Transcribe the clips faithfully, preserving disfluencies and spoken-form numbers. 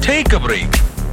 Take a break.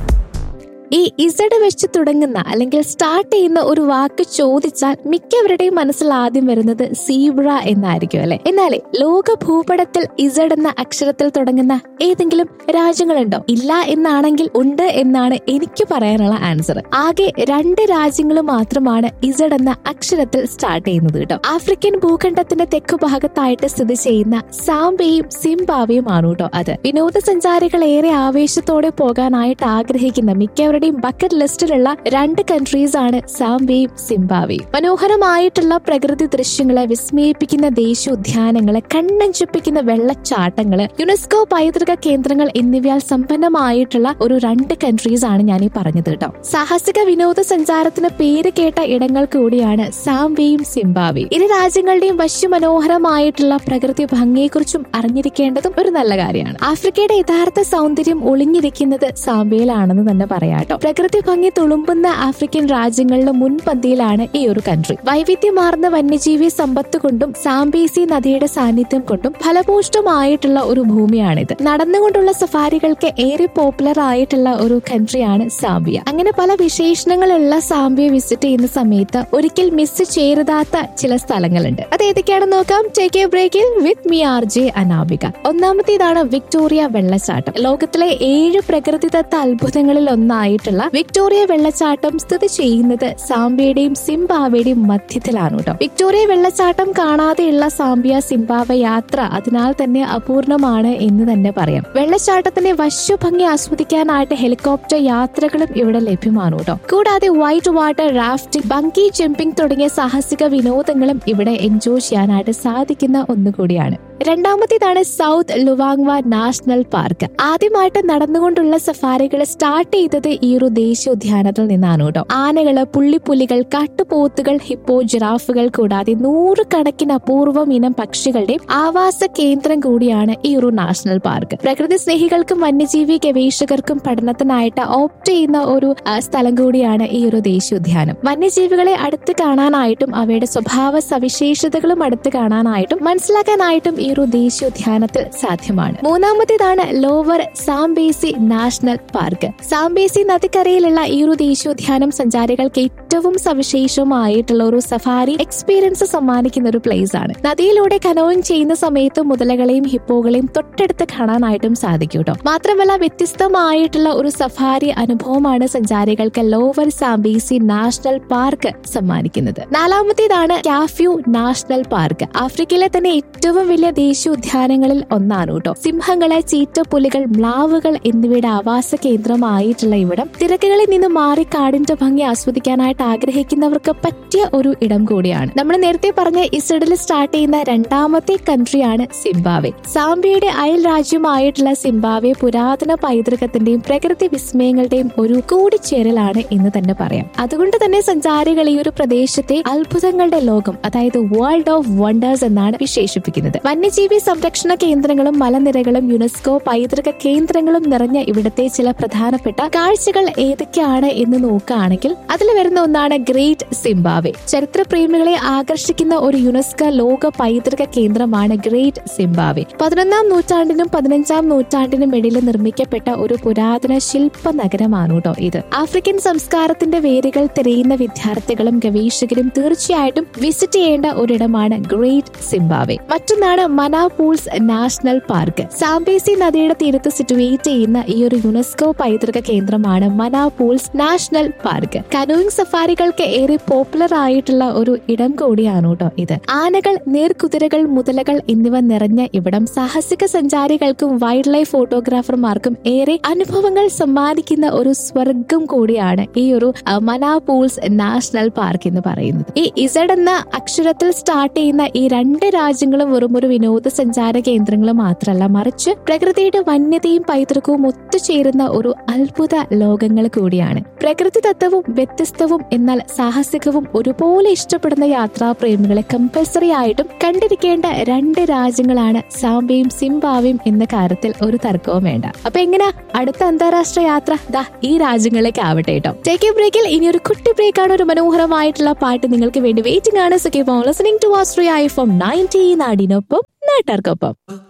ഈ Z വെച്ച് തുടങ്ങുന്ന അല്ലെങ്കിൽ സ്റ്റാർട്ട് ചെയ്യുന്ന ഒരു വാക്ക് ചോദിച്ചാൽ മിക്കവരുടെയും മനസ്സിൽ ആദ്യം വരുന്നത് സീബ്ര എന്നായിരിക്കും അല്ലെ. എന്നാലേ ലോക ഭൂപടത്തിൽ ഇസഡ് എന്ന അക്ഷരത്തിൽ തുടങ്ങുന്ന ഏതെങ്കിലും രാജ്യങ്ങളുണ്ടോ? ഇല്ല എന്നാണെങ്കിൽ ഉണ്ട് എന്നാണ് എനിക്ക് പറയാനുള്ള ആൻസർ. ആകെ രണ്ട് രാജ്യങ്ങൾ മാത്രമാണ് ഇസഡ് എന്ന അക്ഷരത്തിൽ സ്റ്റാർട്ട് ചെയ്യുന്നത് കേട്ടോ. ആഫ്രിക്കൻ ഭൂഖണ്ഡത്തിന്റെ തെക്കു ഭാഗത്തായിട്ട് സ്ഥിതി ചെയ്യുന്ന സാംബയും സിംബാബ്വേയും ആണ് കേട്ടോ അത്. വിനോദസഞ്ചാരികൾ ഏറെ ആവേശത്തോടെ പോകാനായിട്ട് ആഗ്രഹിക്കുന്ന മിക്കവരുടെ ബക്കറ്റ് ലിസ്റ്റിലുള്ള രണ്ട് കൺട്രീസ് ആണ് സാംബയും സിംബാബ്വേയും. മനോഹരമായിട്ടുള്ള പ്രകൃതി ദൃശ്യങ്ങള്, വിസ്മയിപ്പിക്കുന്ന ദേശീയോദ്യാനങ്ങള്, കണ്ണഞ്ചിപ്പിക്കുന്ന വെള്ളച്ചാട്ടങ്ങള്, യുനെസ്കോ പൈതൃക കേന്ദ്രങ്ങൾ എന്നിവയാൽ സമ്പന്നമായിട്ടുള്ള ഒരു രണ്ട് കൺട്രീസ് ആണ് ഞാൻ ഈ പറഞ്ഞത് കേട്ടോ. സാഹസിക വിനോദസഞ്ചാരത്തിന് പേര് കേട്ട ഇടങ്ങൾ കൂടിയാണ് സാംബയും സിംബാബ്വേയും. ഇരു രാജ്യങ്ങളുടെയും വശ്യമനോഹരമായിട്ടുള്ള പ്രകൃതി ഭംഗിയെക്കുറിച്ചും അറിഞ്ഞിരിക്കേണ്ടതും ഒരു നല്ല കാര്യമാണ്. ആഫ്രിക്കയുടെ യഥാർത്ഥ സൗന്ദര്യം ഒളിഞ്ഞിരിക്കുന്നത് സാംബയിലാണെന്ന് തന്നെ പറയാം. പ്രകൃതി ഭംഗി തുളുമ്പുന്ന ആഫ്രിക്കൻ രാജ്യങ്ങളുടെ മുൻപന്തിയിലാണ് ഈ ഒരു കൺട്രി. വൈവിധ്യമാർന്ന വന്യജീവി സമ്പത്ത് കൊണ്ടും സാംബേസി നദിയുടെ സാന്നിധ്യം കൊണ്ടും ഫലഭൂഷ്ടമായിട്ടുള്ള ഒരു ഭൂമിയാണിത്. നടന്നുകൊണ്ടുള്ള സഫാരികൾക്ക് ഏറെ പോപ്പുലർ ആയിട്ടുള്ള ഒരു കൺട്രിയാണ് സാംബിയ. അങ്ങനെ പല വിശേഷണങ്ങളുള്ള സാംബിയ വിസിറ്റ് ചെയ്യുന്ന സമയത്ത് ഒരിക്കൽ മിസ് ചെയ്യരുതാത്ത ചില സ്ഥലങ്ങളുണ്ട്. അത് ഏതൊക്കെയാണെന്ന് നോക്കാം. ടേക്ക് എ ബ്രേക്കിൽ with me R J Anamika. ഒന്നാമത്തേതാണ് Victoria വെള്ളച്ചാട്ടം. ലോകത്തിലെ ഏഴ് പ്രകൃതിദത്ത അത്ഭുതങ്ങളിൽ ഒന്നായി വിക്ടോറിയ വെള്ളച്ചാട്ടം സ്ഥിതി ചെയ്യുന്നത് സാംബിയയുടെയും സിംബാബ്വേയുടെയും മധ്യത്തിലാണ് കേട്ടോ. വിക്ടോറിയ വെള്ളച്ചാട്ടം കാണാതെയുള്ള സാംബിയ സിംബാബ്വെ യാത്ര അതിനാൽ തന്നെ അപൂർണമാണ് എന്ന് തന്നെ പറയാം. വെള്ളച്ചാട്ടത്തിന്റെ വശ്യഭംഗി ആസ്വദിക്കാനായിട്ട് ഹെലികോപ്റ്റർ യാത്രകളും ഇവിടെ ലഭ്യമാണ് കേട്ടോ. കൂടാതെ വൈറ്റ് വാട്ടർ റാഫ്റ്റിംഗ്, ബങ്കി ജമ്പിംഗ് തുടങ്ങിയ സാഹസിക വിനോദങ്ങളും ഇവിടെ എൻജോയ് ചെയ്യാനായിട്ട് സാധിക്കുന്ന ഒന്നുകൂടിയാണ്. രണ്ടാമത്തേതാണ് സൗത്ത് ലുവാങ്വ നാഷണൽ പാർക്ക്. ആദ്യമായിട്ട് നടന്നുകൊണ്ടുള്ള സഫാരികൾ സ്റ്റാർട്ട് ചെയ്തത് ഈ ഒരു ദേശീയോദ്യാനത്തിൽ നിന്നാണ് കേട്ടോ. ആനകള്, പുള്ളിപ്പുലികൾ, കാട്ടുപോത്തുകൾ, ഹിപ്പോ, ജിറാഫുകൾ കൂടാതെ നൂറുകണക്കിന് അപൂർവം ഇനം പക്ഷികളുടെ ആവാസ കേന്ദ്രം കൂടിയാണ് ഈ ഒരു നാഷണൽ പാർക്ക്. പ്രകൃതി സ്നേഹികൾക്കും വന്യജീവി ഗവേഷകർക്കും പഠനത്തിനായിട്ട് ഓപ്റ്റ് ചെയ്യുന്ന ഒരു സ്ഥലം കൂടിയാണ് ഈ ഒരു ദേശീയോദ്യാനം. വന്യജീവികളെ അടുത്ത് കാണാനായിട്ടും അവയുടെ സ്വഭാവ സവിശേഷതകളും അടുത്ത് കാണാനായിട്ടും മനസ്സിലാക്കാനായിട്ടും ഈ ഒരു ദേശീയോദ്യാനത്തിൽ സാധ്യമാണ്. മൂന്നാമത്തേതാണ് ലോവർ സാംബേസി നാഷണൽ പാർക്ക്. സാംബേസി നദിക്കരയിലുള്ള ഈ ഒരു ദേശീയോദ്യാനം സഞ്ചാരികൾക്ക് ഏറ്റവും സവിശേഷമായിട്ടുള്ള ഒരു സഫാരി എക്സ്പീരിയൻസ് സമ്മാനിക്കുന്ന ഒരു പ്ലേസ് ആണ്. നദിയിലൂടെ കനോയിങ് ചെയ്യുന്ന സമയത്ത് മുതലകളെയും ഹിപ്പോകളെയും തൊട്ടടുത്ത് കാണാനായിട്ടും സാധിക്കും കേട്ടോ. മാത്രമല്ല വ്യത്യസ്തമായിട്ടുള്ള ഒരു സഫാരി അനുഭവമാണ് സഞ്ചാരികൾക്ക് ലോവർ സാംബേസി നാഷണൽ പാർക്ക് സമ്മാനിക്കുന്നത്. നാലാമത്തേതാണ് കാഫ്യൂ നാഷണൽ പാർക്ക്. ആഫ്രിക്കയിലെ തന്നെ ഏറ്റവും വലിയ ദേശീയോദ്യാനങ്ങളിൽ ഒന്നാണ് കേട്ടോ. സിംഹങ്ങള്, ചീറ്റപ്പുലികൾ, മ്ലാവുകൾ എന്നിവയുടെ ആവാസ കേന്ദ്രമായിട്ടുള്ള ഇവിടം തിരക്കുകളിൽ നിന്ന് മാറി കാടിന്റെ ഭംഗി ആസ്വദിക്കാനായിട്ട് ആഗ്രഹിക്കുന്നവർക്ക് പറ്റിയ ഒരു ഇടം കൂടിയാണ്. നമ്മൾ നേരത്തെ പറഞ്ഞ ഇസഡിൽ സ്റ്റാർട്ട് ചെയ്യുന്ന രണ്ടാമത്തെ കൺട്രിയാണ് സിംബാബ്വെ. സാംബിയയുടെ അയൽ രാജ്യമായിട്ടുള്ള സിംബാബ്വെ പുരാതന പൈതൃകത്തിന്റെയും പ്രകൃതി വിസ്മയങ്ങളുടെയും ഒരു കൂടിച്ചേരലാണ് എന്ന് തന്നെ പറയാം. അതുകൊണ്ട് തന്നെ സഞ്ചാരികൾ ഈ ഒരു പ്രദേശത്തെ അത്ഭുതങ്ങളുടെ ലോകം, അതായത് വേൾഡ് ഓഫ് വണ്ടേഴ്സ് എന്നാണ് വിശേഷിപ്പിക്കുന്നത്. വന്യജീവി സംരക്ഷണ കേന്ദ്രങ്ങളും മലനിരകളും യുനെസ്കോ പൈതൃക കേന്ദ്രങ്ങളും നിറഞ്ഞ ഇവിടുത്തെ ചില പ്രധാനപ്പെട്ട കാഴ്ചകൾ ഏതൊക്കെയാണ് എന്ന് നോക്കുകയാണെങ്കിൽ അതിൽ വരുന്ന ഒന്നാണ് ഗ്രേറ്റ് സിംബാബ്വെ. ചരിത്ര പ്രേമികളെ ആകർഷിക്കുന്ന ഒരു യുനെസ്കോ ലോക പൈതൃക കേന്ദ്രമാണ് ഗ്രേറ്റ് സിംബാബ്വെ. പതിനൊന്നാം നൂറ്റാണ്ടിനും പതിനഞ്ചാം നൂറ്റാണ്ടിനും ഇടയിൽ നിർമ്മിക്കപ്പെട്ട ഒരു പുരാതന ശില്പ നഗരമാണ് കേട്ടോ ഇത്. ആഫ്രിക്കൻ സംസ്കാരത്തിന്റെ വേരുകൾ തിരയുന്ന വിദ്യാർത്ഥികളും ഗവേഷകരും തീർച്ചയായിട്ടും വിസിറ്റ് ചെയ്യേണ്ട ഒരിടമാണ് ഗ്രേറ്റ് സിംബാബ്വെ. മറ്റൊന്നാണ് മനാപൂൾസ് നാഷണൽ പാർക്ക്. സാംബേസി നദിയുടെ തീരത്ത് സിറ്റുവേറ്റ് ചെയ്യുന്ന ഈ ഒരു യുനെസ്കോ പൈതൃക കേന്ദ്രമാണ് മനാപൂൾസ് നാഷണൽ പാർക്ക്. കനോയിങ് സഫാരികൾക്ക് ഏറെ പോപ്പുലർ ആയിട്ടുള്ള ഒരു ഇടം കൂടിയാണ് കേട്ടോ ഇത്. ആനകൾ, നീർക്കുതിരകൾ, മുതലകൾ എന്നിവ നിറഞ്ഞ ഇവിടം സാഹസിക സഞ്ചാരികൾക്കും വൈൽഡ് ലൈഫ് ഫോട്ടോഗ്രാഫർമാർക്കും ഏറെ അനുഭവങ്ങൾ സമ്മാനിക്കുന്ന ഒരു സ്വർഗം കൂടിയാണ് ഈ ഒരു മനാപൂൾസ് നാഷണൽ പാർക്ക് എന്ന് പറയുന്നത്. ഈ ഇസഡ് എന്ന അക്ഷരത്തിൽ സ്റ്റാർട്ട് ചെയ്യുന്ന ഈ രണ്ട് രാജ്യങ്ങളും വെറും ഒരു വിനോദസഞ്ചാര കേന്ദ്രങ്ങൾ മാത്രമല്ല, മറിച്ച് പ്രകൃതിയുടെ വന്യതയും പൈതൃകവും ഒത്തുചേരുന്ന ഒരു അത്ഭുത ലോകങ്ങൾ കൂടിയാണ്. പ്രകൃതി തത്വവും വ്യത്യസ്തവും എന്നാൽ സാഹസികവും ഒരുപോലെ ഇഷ്ടപ്പെടുന്ന യാത്രാപ്രേമികളെ കമ്പൽസറി ആയിട്ടും കണ്ടിരിക്കേണ്ട രണ്ട് രാജ്യങ്ങളാണ് സാംബയും സിംബാബ്വേയും എന്ന കാര്യത്തിൽ ഒരു തർക്കവും വേണ്ട. അപ്പൊ എങ്ങനെ അടുത്ത അന്താരാഷ്ട്ര യാത്ര ദാ ഈ രാജ്യങ്ങളിലേക്ക് ആവട്ടെ കേട്ടോ. ടേക്ക് എ ബ്രേക്കിൽ ഇനി ഒരു കുട്ടി ബ്രേക്കാണ്. ഒരു മനോഹരമായിട്ടുള്ള പാട്ട് നിങ്ങൾക്ക് വേണ്ടി വെയിറ്റിംഗ് ആണ്. So keep on listening to Austria F M ninety നാടിനൊപ്പം നാട്ടാർക്കൊപ്പം.